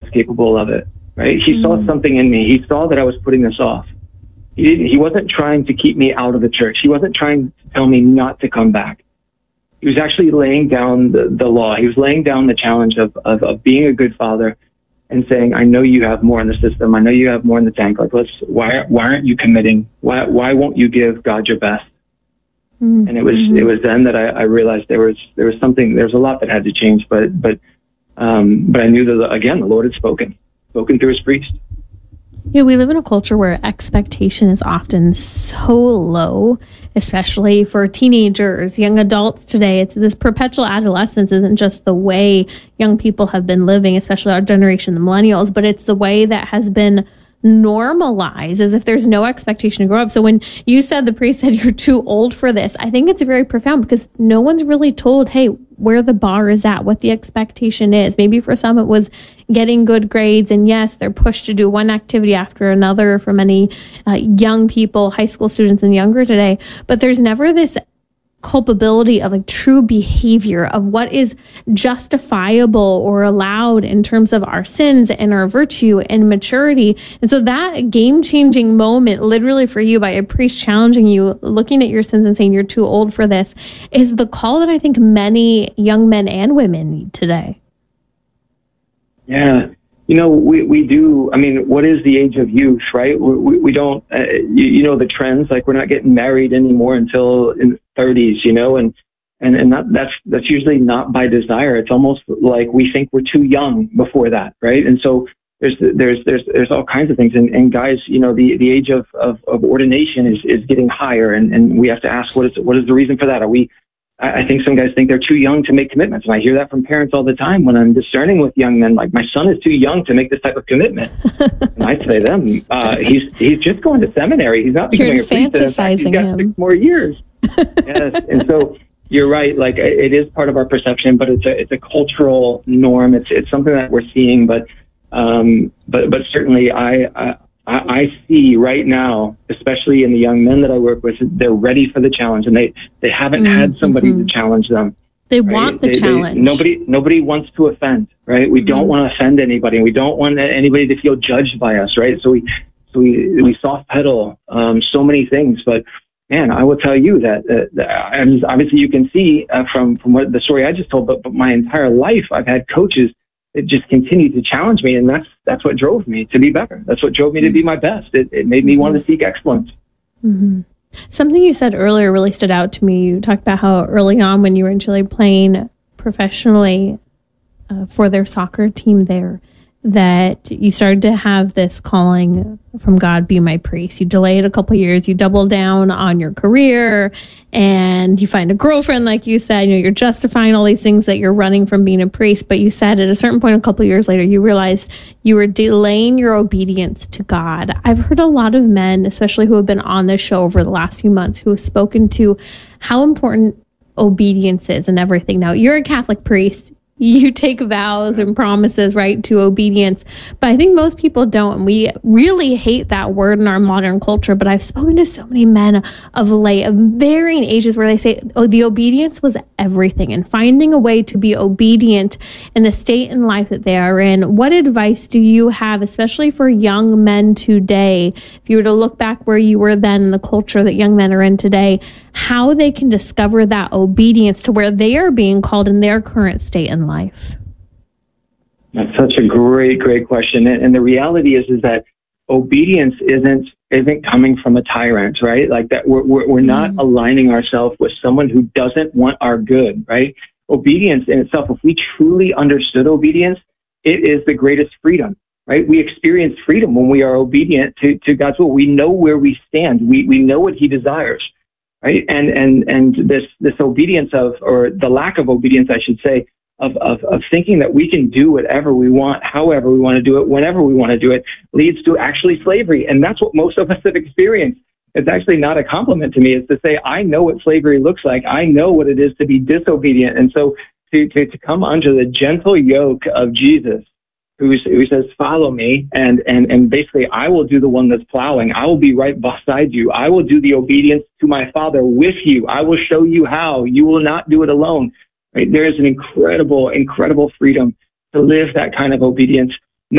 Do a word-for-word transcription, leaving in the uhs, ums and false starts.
capable of it, right? He Mm. saw something in me. He saw that I was putting this off. He didn't, he wasn't trying to keep me out of the church. He wasn't trying to tell me not to come back. He was actually laying down the, the law. He was laying down the challenge of, of, of being a good father and saying, I know you have more in the system. I know you have more in the tank. Like, let's, why, why aren't you committing? Why, why won't you give God your best? Mm-hmm. And it was, it was then that I, I realized there was, there was something, there was a lot that had to change, but, but, um, but I knew that, again, the Lord had spoken, spoken through his priest. Yeah, we live in a culture where expectation is often so low, especially for teenagers, young adults today. It's this perpetual adolescence isn't just the way young people have been living, especially our generation, the millennials, but it's the way that has been normalized, as if there's no expectation to grow up. So when you said, the priest said, you're too old for this, I think it's very profound because no one's really told, hey, where the bar is at, what the expectation is. Maybe for some it was getting good grades, and yes, they're pushed to do one activity after another for many uh, young people, high school students and younger today, but there's never this culpability of like true behavior of what is justifiable or allowed in terms of our sins and our virtue and maturity. And so that game-changing moment, literally for you, by a priest challenging you, looking at your sins and saying you're too old for this, is the call that I think many young men and women need today. Yeah. You know, we, we do, I mean, what is the age of youth, right? We, we, we don't, uh, you, you know, the trends, like we're not getting married anymore until in the thirties, you know, and, and, and that, that's, that's usually not by desire. It's almost like we think we're too young before that, right? And so there's, there's, there's, there's all kinds of things. And, and guys, you know, the, the age of, of, of ordination is, is getting higher. And, and we have to ask, what is, what is the reason for that? Are we, I think some guys think they're too young to make commitments. And I hear that from parents all the time when I'm discerning with young men, like, my son is too young to make this type of commitment. And I say to them, uh, he's, he's just going to seminary. He's not becoming You're a priest. In fact, he's got him. six more years. Yes. And so you're right. Like, it is part of our perception, but it's a, it's a cultural norm. It's, it's something that we're seeing, but, um, but, but certainly I, I, I see right now, especially in the young men that I work with, they're ready for the challenge, and they, they haven't mm-hmm. had somebody to challenge them. They right? want the they, challenge. They, nobody nobody wants to offend, right? We mm-hmm. don't want to offend anybody. And we don't want anybody to feel judged by us, right? So we so we, we soft pedal um, so many things. But man, I will tell you that, uh, that obviously you can see uh, from from what the story I just told, but, but my entire life I've had coaches that just continued to challenge me, and that's that's what drove me to be better. That's what drove me to be my best. It, it made me mm-hmm. want to seek excellence. Mm-hmm. Something you said earlier really stood out to me. You talked about how early on when you were in Chile playing professionally uh, for their soccer team there, that you started to have this calling from God, be my priest. You delayed a couple of years, you double down on your career, and you find a girlfriend, like you said. You know, you're justifying all these things that you're running from being a priest, but you said at a certain point a couple of years later, you realized you were delaying your obedience to God. I've heard a lot of men, especially who have been on this show over the last few months, who have spoken to how important obedience is and everything. Now, you're a Catholic priest. You take vows and promises, right, to obedience. But I think most people don't. And we really hate that word in our modern culture. But I've spoken to so many men of late, of varying ages, where they say, oh, the obedience was everything. And finding a way to be obedient in the state in life that they are in. What advice do you have, especially for young men today, if you were to look back where you were then in the culture that young men are in today, how they can discover that obedience to where they are being called in their current state in life? That's such a great, great question. And, and the reality is, is that obedience isn't isn't coming from a tyrant, right? Like that, we're we're, we're not mm. aligning ourselves with someone who doesn't want our good, right? Obedience in itself, if we truly understood obedience, it is the greatest freedom, right? We experience freedom when we are obedient to, to God's will. We know where we stand. We we know what He desires. Right. And, and, and this, this obedience of, or the lack of obedience, I should say, of, of, of thinking that we can do whatever we want, however we want to do it, whenever we want to do it, leads to actually slavery. And that's what most of us have experienced. It's actually not a compliment to me. It's to say, I know what slavery looks like. I know what it is to be disobedient. And so to, to, to come under the gentle yoke of Jesus, Who, who says, follow me, and, and, and basically I will do the one that's plowing. I will be right beside you. I will do the obedience to my Father with you. I will show you how. You will not do it alone. Right? There is an incredible, incredible freedom to live that kind of obedience.